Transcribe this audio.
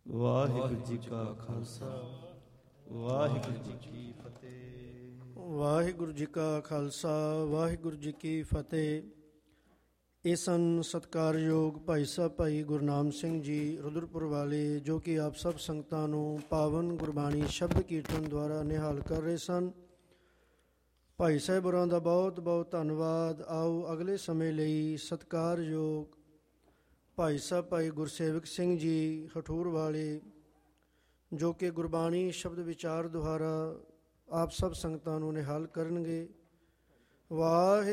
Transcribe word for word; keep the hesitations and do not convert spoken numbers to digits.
ਵਾਹਿਗੁਰੂ ਜੀ ਕਾ ਖਾਲਸਾ ਵਾਹਿਗੁਰੂ ਜੀ ਕੀ ਫਤਿਹ। ਵਾਹਿਗੁਰੂ ਜੀ ਕਾ ਖਾਲਸਾ ਵਾਹਿਗੁਰੂ ਜੀ ਕੀ ਫਤਿਹ। ਇਹ ਸਨ ਸਤਿਕਾਰਯੋਗ ਭਾਈ ਸਾਹਿਬ ਭਾਈ ਗੁਰਨਾਮ ਸਿੰਘ ਜੀ ਰੁਦਰਪੁਰ ਵਾਲੇ, ਜੋ ਕਿ ਆਪ ਸਭ ਸੰਗਤਾਂ ਨੂੰ ਪਾਵਨ ਗੁਰਬਾਣੀ ਸ਼ਬਦ ਕੀਰਤਨ ਦੁਆਰਾ ਨਿਹਾਲ ਕਰ ਰਹੇ ਸਨ। ਭਾਈ ਸਾਹਿਬ ਹੋਰਾਂ ਦਾ ਬਹੁਤ ਬਹੁਤ ਧੰਨਵਾਦ। ਆਓ ਅਗਲੇ ਸਮੇਂ ਲਈ ਸਤਿਕਾਰਯੋਗ ਭਾਈ ਸਾਹਿਬ ਭਾਈ ਗੁਰਸੇਵਕ ਸਿੰਘ ਜੀ ਹਠੂਰ ਵਾਲੇ, ਜੋ ਕਿ ਗੁਰਬਾਣੀ ਸ਼ਬਦ ਵਿਚਾਰ ਦੁਆਰਾ ਆਪ ਸਭ ਸੰਗਤਾਂ ਨੂੰ ਨਿਹਾਲ ਕਰਨਗੇ। ਵਾਹਿ